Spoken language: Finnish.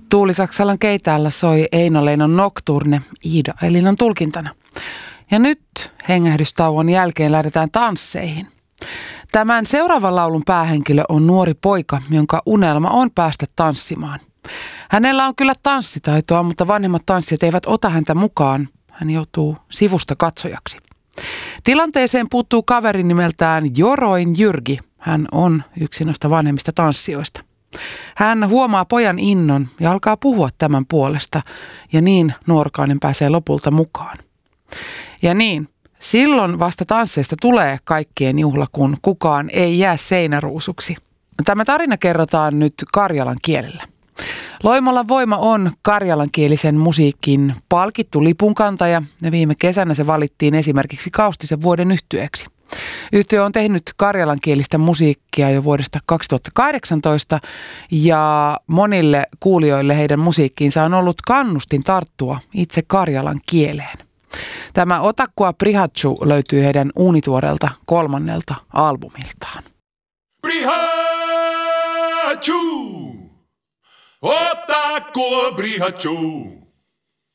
Tuuli Saksalan keitäällä soi Eino Leinon Nocturne Iida Elinan tulkintana. Ja nyt hengähdystauon jälkeen lähdetään tansseihin. Tämän seuraavan laulun päähenkilö on nuori poika, jonka unelma on päästä tanssimaan. Hänellä on kyllä tanssitaitoa, mutta vanhemmat tanssijat eivät ota häntä mukaan. Hän joutuu sivusta katsojaksi. Tilanteeseen puuttuu kaveri nimeltään Joroin Jyrki. Hän on yksi noista vanhemmista tanssijoista. Hän huomaa pojan innon ja alkaa puhua tämän puolesta, ja niin nuorkainen pääsee lopulta mukaan. Ja niin, silloin vasta tansseista tulee kaikkien juhla, kun kukaan ei jää seinäruusuksi. Tämä tarina kerrotaan nyt karjalan kielellä. Loimolan Voima on karjalankielisen musiikin palkittu lipunkantaja, ja viime kesänä se valittiin esimerkiksi Kaustisen vuoden yhtyeeksi. Yhtye on tehnyt karjalankielistä musiikkia jo vuodesta 2018 ja monille kuulijoille heidän musiikkiinsa on ollut kannustin tarttua itse karjalan kieleen. Tämä Otakkua Prihatsu löytyy heidän uunituoreelta 3. albumiltaan. Prihatsu! Otakkua Prihatsu!